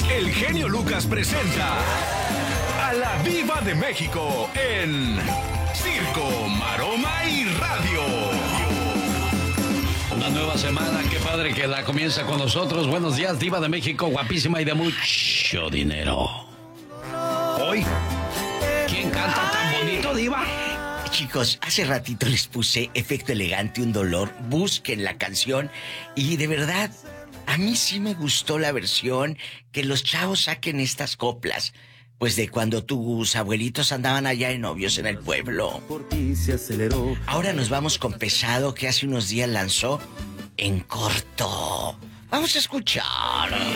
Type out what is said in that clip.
el genio Lucas presenta a la Viva de México en Circo, Maroma y Radio. Una nueva semana, qué padre que la comienza con nosotros. Buenos días, Diva de México, guapísima y de mucho dinero. Hoy, ¿quién canta tan bonito, Diva? Chicos, hace ratito les puse Efecto Elegante, Un Dolor. Busquen la canción y de verdad, a mí sí me gustó la versión que los chavos saquen estas coplas. Pues de cuando tus abuelitos andaban allá de novios en el pueblo. Ahora nos vamos con Pesado, que hace unos días lanzó En Corto. Vamos a escuchar.